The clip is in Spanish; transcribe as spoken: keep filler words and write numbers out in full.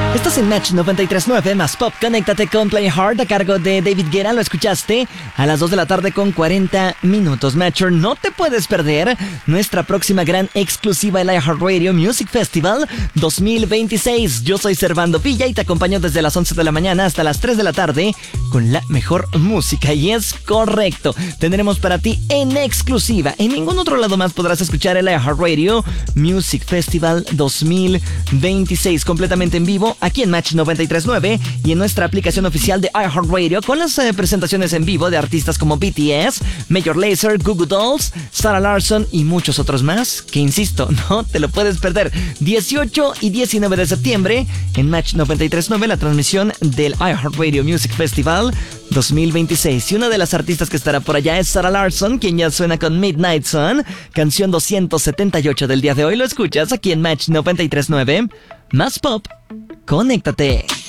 Estás en Match noventa y tres punto nueve más Pop. Conéctate con Play Hard a cargo de David Guetta. Lo escuchaste a las dos de la tarde con cuarenta minutos. Matcher, no te puedes perder nuestra próxima gran exclusiva, el iHeartRadio Music Festival dos mil veintiséis. Yo soy Servando Villa y te acompaño desde las once de la mañana hasta las tres de la tarde con la mejor música. Y es correcto, tendremos para ti en exclusiva. En ningún otro lado más podrás escuchar el iHeartRadio Music Festival dos mil veintiséis completamente en vivo aquí en Match noventa y tres punto nueve y en nuestra aplicación oficial de iHeartRadio con las eh, presentaciones en vivo de artistas como B T S, Major Lazer, Goo Goo Dolls, Sarah Larsson y muchos otros más que, insisto, no te lo puedes perder. dieciocho y diecinueve de septiembre en Match noventa y tres punto nueve la transmisión del iHeartRadio Music Festival dos mil veintiséis. Y una de las artistas que estará por allá es Sarah Larsson, quien ya suena con Midnight Sun, canción doscientos setenta y ocho del día de hoy. Lo escuchas aquí en Match noventa y tres punto nueve. Más Pop. Conéctate.